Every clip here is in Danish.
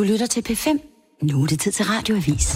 Du lytter til P5. Nu er det tid til Radioavis.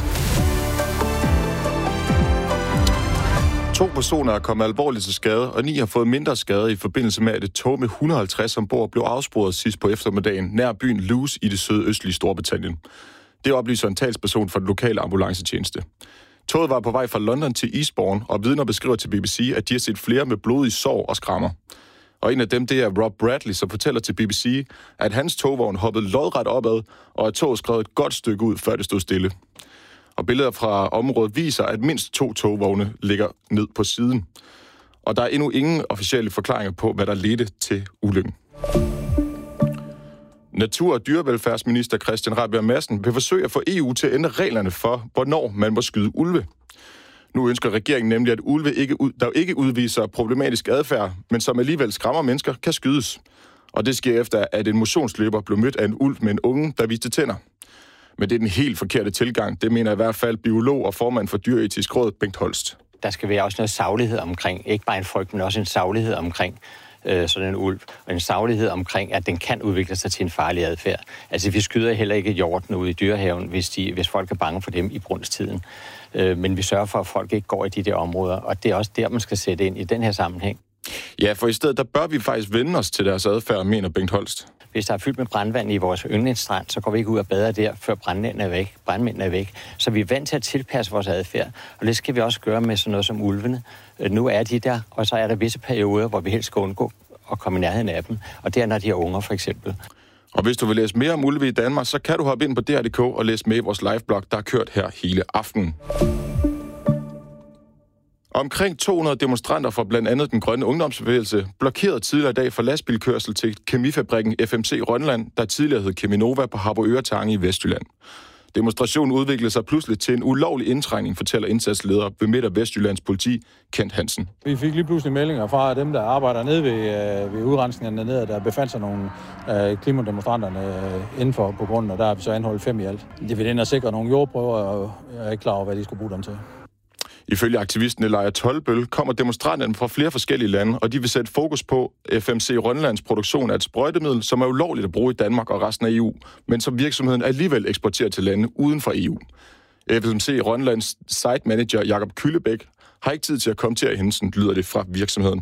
2 personer er kommet alvorligt til skade, og 9 har fået mindre skade i forbindelse med, at et tog med 150 ombord blev afsporet sidst på eftermiddagen nær byen Lewes i det sydøstlige Storbritannien. Det oplyser en talsperson for den lokale ambulancetjeneste. Toget var på vej fra London til Eastbourne, og vidner beskriver til BBC, at de har set flere med blodige sår og skrammer. Og en af dem, det er Rob Bradley, som fortæller til BBC, at hans togvogn hoppede lodret opad, og at toget skred et godt stykke ud, før det stod stille. Og billeder fra området viser, at mindst 2 togvogne ligger ned på siden. Og der er endnu ingen officielle forklaringer på, hvad der ledte til ulykken. Natur- og dyrevelfærdsminister Christian Rabjerg Madsen vil forsøge at få EU til at ændre reglerne for, hvornår man må skyde ulve. Nu ønsker regeringen nemlig, at ulve, der ikke udviser problematisk adfærd, men som alligevel skræmmer mennesker, kan skydes. Og det sker efter, at en motionsløber blev mødt af en ulv med en unge, der viste tænder. Men det er den helt forkerte tilgang. Det mener i hvert fald biolog og formand for Dyreetisk Råd, Bengt Holst. Der skal være også noget saglighed omkring, ikke bare en frygt, men også en saglighed omkring sådan en ulv, og en saglighed omkring, at den kan udvikle sig til en farlig adfærd. Altså, vi skyder heller ikke hjorten ude i dyrehaven, hvis folk er bange for dem i brunsttiden. Men vi sørger for, at folk ikke går i de der områder, og det er også der, man skal sætte ind i den her sammenhæng. Ja, for i stedet, der bør vi faktisk vende os til deres adfærd, mener Bengt Holst. Hvis der er fyldt med brandvand i vores yndlingsstrand, så går vi ikke ud og bader der, før brandmændene er væk. Så vi er vant til at tilpasse vores adfærd, og det skal vi også gøre med sådan noget som ulvene. Nu er de der, og så er der visse perioder, hvor vi helst skal undgå at komme i nærheden af dem, og det er, når de er unger, for eksempel. Og hvis du vil læse mere om ulve i Danmark, så kan du hoppe ind på DR.dk og læse med i vores liveblog, der er kørt her hele aftenen. Omkring 200 demonstranter fra blandt andet den grønne ungdomsbevægelse blokerede tidligere i dag for lastbilkørsel til kemifabrikken FMC Rønland, der tidligere hed Cheminova på Harboøre Tange i Vestjylland. Demonstrationen udviklede sig pludselig til en ulovlig indtrængning, fortæller indsatsleder ved Midt- og Vestjyllands politi, Kent Hansen. Vi fik lige pludselig meldinger fra dem, der arbejder nede ved udrensningen dernede, der befandt sig nogle klimademonstranterne indenfor på grunden, og der har vi så anholdt 5 i alt. Det vil ind og sikre nogle jordprøver, og jeg er ikke klar over, hvad de skulle bruge dem til. Ifølge aktivisten Leia Tolbøl kommer demonstranterne fra flere forskellige lande, og de vil sætte fokus på FMC Rønlands produktion af et sprøjtemiddel, som er ulovligt at bruge i Danmark og resten af EU, men som virksomheden alligevel eksporterer til lande uden for EU. FMC Rønlands site manager Jakob Kyllebæk har ikke tid til at kommentere hændelsen, lyder det fra virksomheden.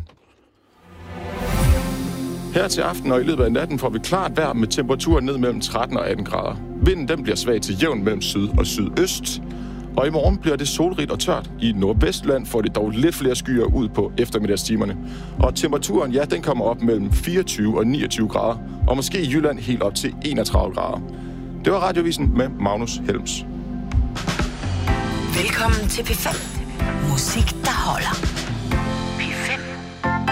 Her til aften og i løbet af natten får vi klart vejr med temperaturer ned mellem 13 og 18 grader. Vinden den bliver svag til jævn mellem syd og sydøst. Og i morgen bliver det solrigt og tørt. I Nordvestland får det dog lidt flere skyer ud på eftermiddagstimerne. Og temperaturen, ja, den kommer op mellem 24 og 29 grader. Og måske i Jylland helt op til 31 grader. Det var Radiovisen med Magnus Helms. Velkommen til P5. Musik, der holder.